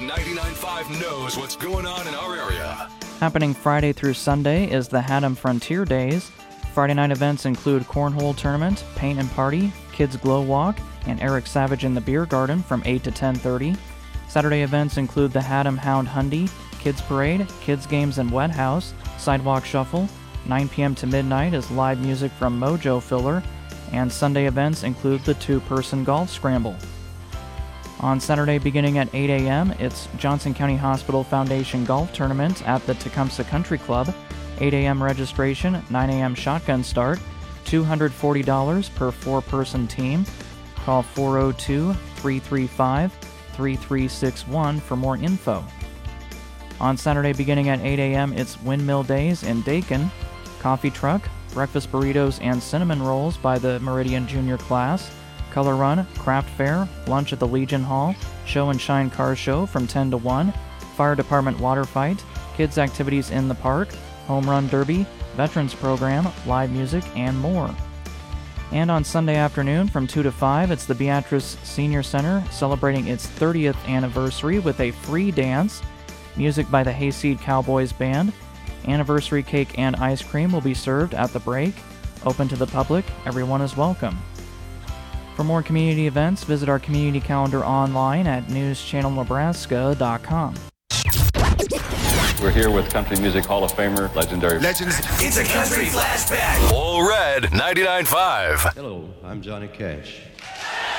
99.5 knows what's going on in our area. Happening Friday through Sunday is the Haddam Frontier Days. Friday night events include Cornhole Tournament, Paint and Party, Kids Glow Walk, and Eric Savage in the Beer Garden from 8 to 10:30. Saturday events include the Haddam Hound Hundy, Kids Parade, Kids Games and Wet House, Sidewalk Shuffle. 9 p.m. to midnight is live music from Mojo Filler, and Sunday events include the two-person golf scramble. On Saturday beginning at 8 a.m., it's Johnson County Hospital Foundation Golf Tournament at the Tecumseh Country Club. 8 a.m. registration, 9 a.m. shotgun start, $240 per four-person team. Call 402-335-3361 for more info. On Saturday beginning at 8 a.m., it's Windmill Days in Dakin. Coffee truck, breakfast burritos and cinnamon rolls by the Meridian Junior class. Color Run, Craft Fair, lunch at the Legion Hall, Show and Shine Car Show from 10 to 1, Fire Department Water Fight, kids activities in the park, Home Run Derby, Veterans Program, live music, and more. And on Sunday afternoon from 2 to 5, it's the Beatrice Senior Center celebrating its 30th anniversary with a free dance, music by the Hayseed Cowboys Band. Anniversary cake and ice cream will be served at the break. Open to the public, everyone is welcome. For more community events, visit our community calendar online at newschannelnebraska.com. We're here with Country Music Hall of Famer, legendary Legends. It's a country flashback. All Red 99.5. Hello, I'm Johnny Cash.